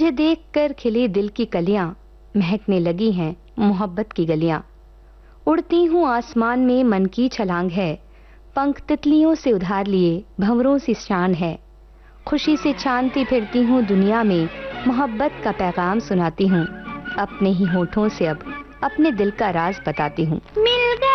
तुझे देखकर खिले दिल की कलियां, महकने लगी हैं मोहब्बत की गलियां। उड़ती हूँ आसमान में मन की छलांग है, पंख तितलियों से उधार लिए भंवरों सी शान है। खुशी से छानती फिरती हूँ दुनिया में, मोहब्बत का पैगाम सुनाती हूँ। अपने ही होठों से अब अपने दिल का राज बताती हूँ। मिल गए